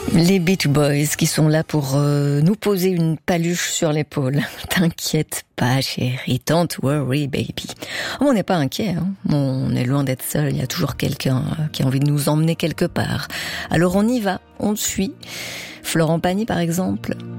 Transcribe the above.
Les Beach Boys qui sont là pour nous poser une paluche sur l'épaule. T'inquiète pas chérie, don't worry baby. Oh, on n'est pas inquiet, hein. On est loin d'être seul, il y a toujours quelqu'un qui a envie de nous emmener quelque part. Alors on y va, on le suit. Florent Pagny par exemple,